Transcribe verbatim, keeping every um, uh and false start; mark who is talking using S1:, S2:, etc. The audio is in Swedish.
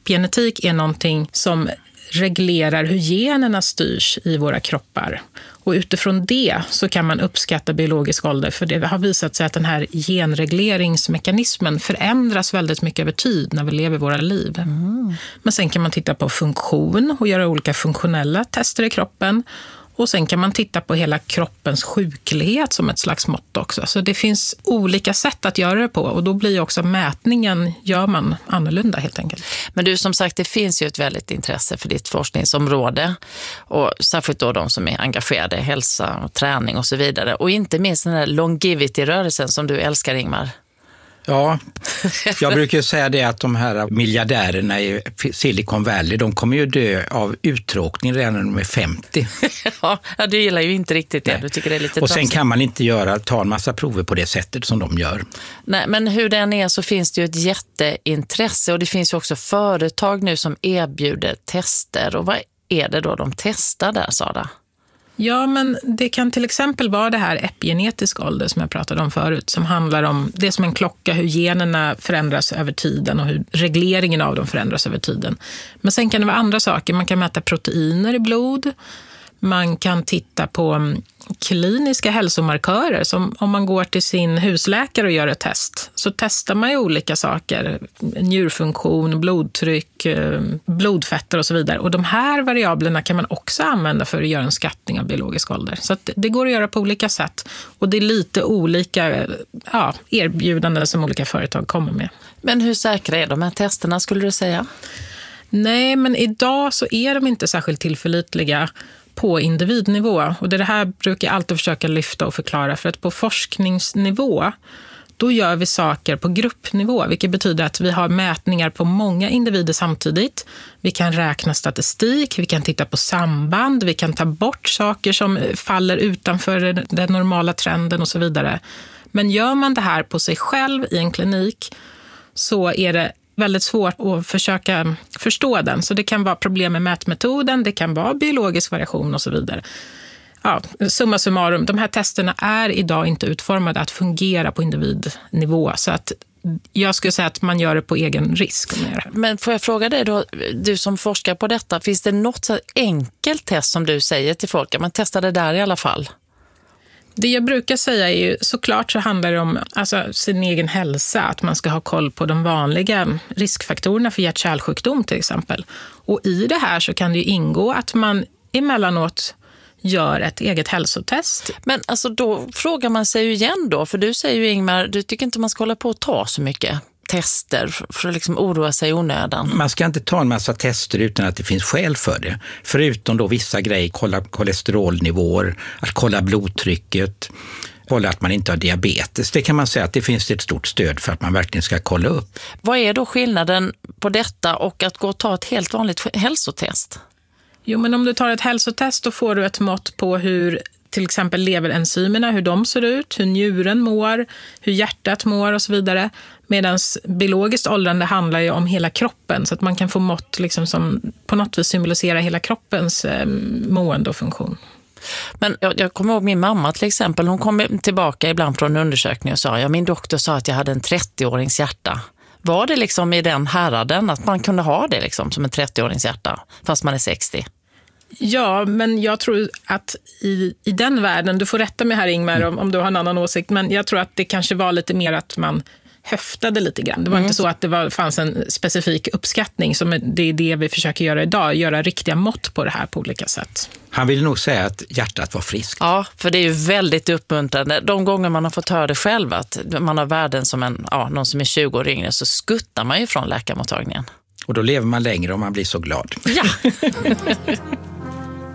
S1: epigenetik är någonting som reglerar hur generna styrs i våra kroppar. Och utifrån det så kan man uppskatta biologisk ålder, för det har visat sig att den här genregleringsmekanismen förändras väldigt mycket över tid när vi lever våra liv. Mm. Men sen kan man titta på funktion och göra olika funktionella tester i kroppen. Och sen kan man titta på hela kroppens sjuklighet som ett slags mått också. Så det finns olika sätt att göra det på, och då blir också mätningen, gör man annorlunda helt enkelt.
S2: Men du, som sagt, det finns ju ett väldigt intresse för ditt forskningsområde, och särskilt då de som är engagerade i hälsa och träning och så vidare. Och inte minst den här longevity-rörelsen som du älskar, Ingmar.
S3: Ja, jag brukar säga det att de här miljardärerna i Silicon Valley, de kommer ju dö av uttråkning redan när de är femtio.
S2: Ja, du gillar ju inte riktigt det. Du tycker det är lite
S3: Och sen
S2: tramsigt.
S3: kan man inte göra, ta en massa prover på det sättet som de gör.
S2: Nej, men hur den är så finns det ju ett jätteintresse, och det finns ju också företag nu som erbjuder tester. Och vad är det då de testar där, Sara?
S1: Ja, men det kan till exempel vara det här epigenetisk ålder som jag pratade om förut, som handlar om, det är som en klocka, hur generna förändras över tiden och hur regleringen av dem förändras över tiden. Men sen kan det vara andra saker. Man kan mäta proteiner i blod. Man kan titta på kliniska hälsomarkörer, som om man går till sin husläkare och gör ett test, så testar man ju olika saker, njurfunktion, blodtryck, blodfetter och så vidare. Och de här variablerna kan man också använda för att göra en skattning av biologisk ålder. Så att det går att göra på olika sätt, och det är lite olika ja, erbjudanden som olika företag kommer med.
S2: Men hur säkra är de här testerna, skulle du säga?
S1: Nej, men idag så är de inte särskilt tillförlitliga på individnivå. Och det här brukar jag alltid försöka lyfta och förklara, för att på forskningsnivå då gör vi saker på gruppnivå, vilket betyder att vi har mätningar på många individer samtidigt. Vi kan räkna statistik, vi kan titta på samband, vi kan ta bort saker som faller utanför den normala trenden och så vidare. Men gör man det här på sig själv i en klinik så är det väldigt svårt att försöka förstå den. Så det kan vara problem med mätmetoden, det kan vara biologisk variation och så vidare. Ja, summa summarum, de här testerna är idag inte utformade att fungera på individnivå. Så att jag skulle säga att man gör det på egen risk.
S2: Men får jag fråga dig då, du som forskar på detta, finns det något så enkelt test som du säger till folk? Man testar det där i alla fall.
S1: Det jag brukar säga är ju, såklart så handlar det om alltså, sin egen hälsa, att man ska ha koll på de vanliga riskfaktorerna för hjärt-kärlsjukdom till exempel. Och i det här så kan det ju ingå att man emellanåt gör ett eget hälsotest.
S2: Men alltså då frågar man sig ju igen då, för du säger ju, Ingmar, du tycker inte man ska hålla på att ta så mycket tester för att liksom oroa sig i onödan.
S3: Man ska inte ta en massa tester utan att det finns skäl för det. Förutom då vissa grejer, kolla kolesterolnivåer, att kolla blodtrycket, kolla att man inte har diabetes. Det kan man säga att det finns ett stort stöd för att man verkligen ska kolla upp.
S2: Vad är då skillnaden på detta och att gå och ta ett helt vanligt hälsotest?
S1: Jo, men om du tar ett hälsotest då får du ett mått på hur till exempel leverenzymerna, hur de ser ut, hur njuren mår, hur hjärtat mår och så vidare. Medan biologiskt åldrande handlar ju om hela kroppen, så att man kan få mått liksom som på något vis symbolisera hela kroppens eh, mående och funktion.
S2: Men jag, jag kommer ihåg min mamma till exempel, hon kom tillbaka ibland från en undersökning och sa, ja, min doktor sa att jag hade en trettio-årings hjärta. Var det liksom i den häraden att man kunde ha det liksom som en trettio-årings hjärta fast man är sextio?
S1: Ja, men jag tror att i, i den världen, du får rätta mig här Ingmar om, om du har en annan åsikt, men jag tror att det kanske var lite mer att man höftade lite grann. Det var mm. inte så att det var, fanns en specifik uppskattning, som det är det vi försöker göra idag, göra riktiga mått på det här på olika sätt.
S3: Han vill nog säga att hjärtat var friskt.
S2: Ja, för det är ju väldigt uppmuntrande. De gånger man har fått höra det själv, att man har värden som en, ja, någon som är tjugo år yngre, så skuttar man ju från läkarmottagningen.
S3: Och då lever man längre om man blir så glad.
S2: Ja!